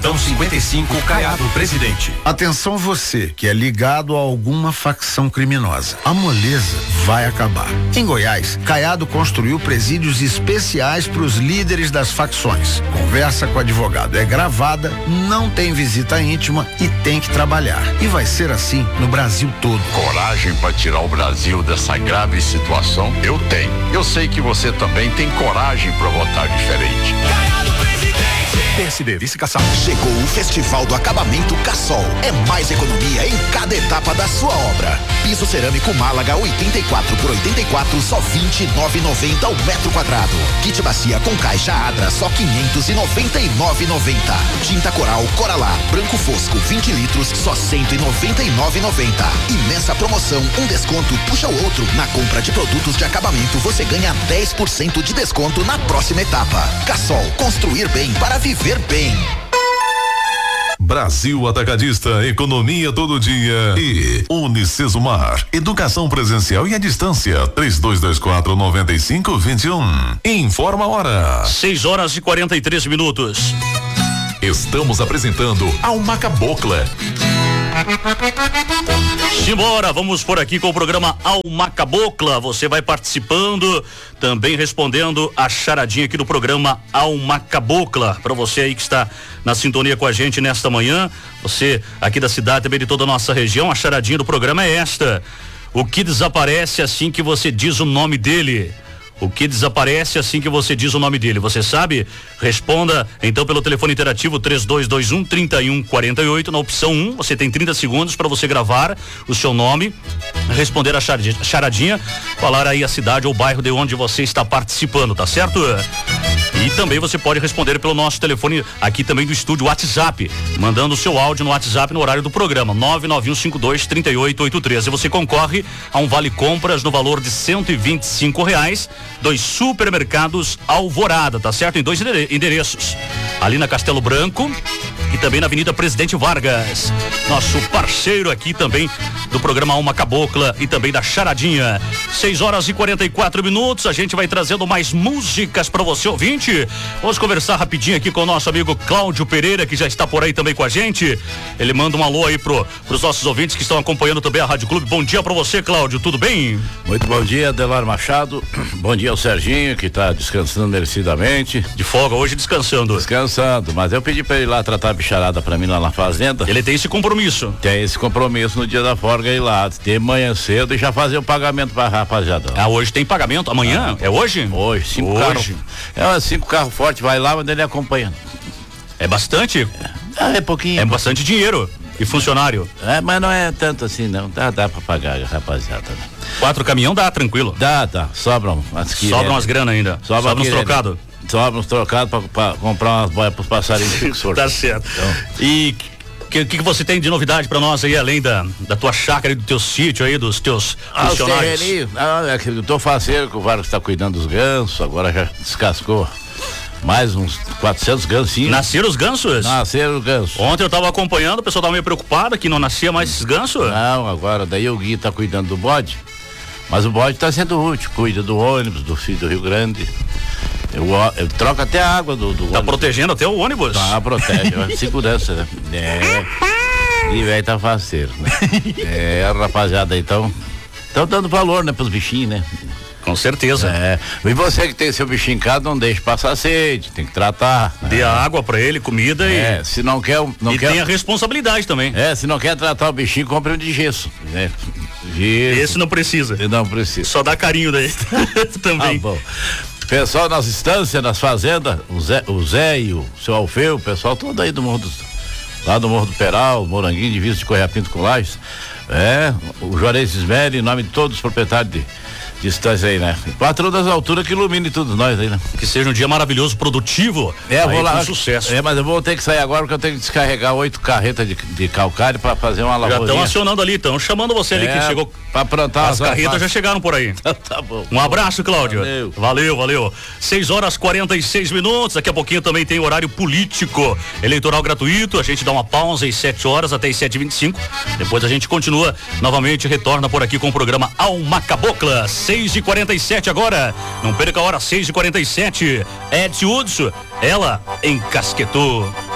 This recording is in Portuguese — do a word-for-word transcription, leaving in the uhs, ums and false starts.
Plantão cinquenta e cinco, Caiado Presidente. Atenção você que é ligado a alguma facção criminosa. A moleza vai acabar. Em Goiás, Caiado construiu presídios especiais para os líderes das facções. Conversa com o advogado é gravada, não tem visita íntima e tem que trabalhar. E vai ser assim no Brasil todo. Coragem para tirar o Brasil dessa grave situação? Eu tenho. Eu sei que você também tem coragem para votar diferente. Caiado Presidente. P S D, vice Cassal. Chegou o Festival do Acabamento Cassol. É mais economia em cada etapa da sua obra. Piso cerâmico Málaga oitenta e quatro por oitenta e quatro, só vinte e nove reais e noventa centavos ao metro quadrado. Kit bacia com caixa Adra, só quinhentos e noventa e nove reais e noventa centavos. Tinta Coral Coralá, branco fosco, vinte litros, só cento e noventa e nove reais e noventa centavos. E nessa promoção, um desconto puxa o outro. Na compra de produtos de acabamento, você ganha dez por cento de desconto na próxima etapa. Cassol, construir bem para viver bem. Brasil Atacadista, economia todo dia e Unicesumar, educação presencial e à distância, três dois dois quatro, nove cinco dois um. Informa a hora. seis horas e quarenta e três minutos. Estamos apresentando Alma Cabocla. Simbora, vamos por aqui com o programa Alma Cabocla. Você vai participando, também respondendo a charadinha aqui do programa Alma Cabocla. Para você aí que está na sintonia com a gente nesta manhã, você aqui da cidade, também de toda a nossa região, a charadinha do programa é esta: o que desaparece assim que você diz o nome dele? O que desaparece assim que você diz o nome dele? Você sabe? Responda então pelo telefone interativo três dois dois um, três um quatro oito. Na opção um, você tem trinta segundos para você gravar o seu nome, responder a charadinha, falar aí a cidade ou bairro de onde você está participando, tá certo? E também você pode responder pelo nosso telefone aqui também do estúdio WhatsApp, mandando o seu áudio no WhatsApp no horário do programa nove nove um cinco dois, três oito oito três. E você concorre a um vale compras no valor de cento e vinte e cinco reais, dois supermercados Alvorada, tá certo? Em dois endereços, ali na Castelo Branco e também na Avenida Presidente Vargas. Nosso parceiro aqui também do programa Alma Cabocla e também da charadinha. seis horas e quarenta e quatro minutos, a gente vai trazendo mais músicas para você, ouvinte. Vamos conversar rapidinho aqui com o nosso amigo Cláudio Pereira, que já está por aí também com a gente. Ele manda um alô aí pro, pros nossos ouvintes que estão acompanhando também a Rádio Clube. Bom dia para você, Cláudio, tudo bem? Muito bom dia, Adelar Machado. Bom dia ao Serginho, que tá descansando merecidamente. De folga hoje, descansando. Descansando, mas eu pedi para ele lá tratar a bicharada para mim lá na fazenda. Ele tem esse compromisso. Tem esse compromisso no dia da folga ir lá, de manhã cedo e já fazer o pagamento pra rapaziada. Ah, hoje tem pagamento? Amanhã? Ah, é hoje? Hoje, cinco hoje. carros. É umas cinco carros fortes, vai lá, mas ele acompanha. É bastante? É, é pouquinho. É bastante dinheiro. E funcionário? É, mas não é tanto assim, não. Dá, dá pra pagar, rapaziada. Quatro caminhão dá, tranquilo? Dá, dá. Sobram as quiretas. Sobram as grana ainda. Sobram Sobram uns trocados? Sobram uns trocados pra, pra comprar umas boias pros passarinhos. Tá certo. Então. E o que, que, que você tem de novidade pra nós aí, além da, da tua chácara e do teu sítio aí, dos teus ah, funcionários? Ah, é que eu tô faceiro, que o Vargas tá cuidando dos gansos, agora já descascou mais uns quatrocentos gansinhos. Nasceram os gansos? Nasceram os gansos. Ontem eu tava acompanhando, o pessoal tava meio preocupado que não nascia mais esses gansos. Não, agora daí o Gui tá cuidando do bode, mas o bode tá sendo útil, cuida do ônibus, do filho do Rio Grande. Eu, eu troco até a água do, do Tá ônibus. Protegendo até o ônibus? Tá, protege, segurança, né? É. E velho tá faceiro, né? É, rapaziada, então, estão dando valor, né, pros bichinhos, né? Com certeza. É. E você que tem seu bichinho em casa, não deixe passar sede, tem que tratar. Dê é. água pra ele, comida e. É, se não quer. Não e quer... tem a responsabilidade também. É, se não quer tratar o bichinho, compre um de gesso, né? Gesso. Esse não precisa. Não precisa. Só dá carinho daí. Também. Ah, bom. Pessoal nas instâncias, nas fazendas, o Zé, o Zé e o seu Alfeu, o pessoal todo aí do Morro do, lá do Morro do Peral, Moranguinho, divisa de Correia Pinto com Lages. É, o Juarez Ismeri, em nome de todos os proprietários de distância aí, né? Patrão das alturas que ilumine todos nós aí, né? Que seja um dia maravilhoso, produtivo. É, vou lá. Um sucesso. É, mas eu vou ter que sair agora porque eu tenho que descarregar oito carretas de, de calcário pra fazer uma lavoura. Já estão acionando ali, estão chamando você ali é, que chegou. Pra plantar as carretas já chegaram por aí. Tá bom. Um abraço, Cláudio. Valeu. Valeu, valeu. seis horas e quarenta e seis minutos. Daqui a pouquinho também tem horário político eleitoral gratuito. A gente dá uma pausa às sete horas até às sete e vinte e cinco. Depois a gente continua novamente, retorna por aqui com o programa Alma Cabocla. seis e quarenta e sete agora. Não perca a hora, seis e quarenta e sete. Edson Hudson, ela encasquetou.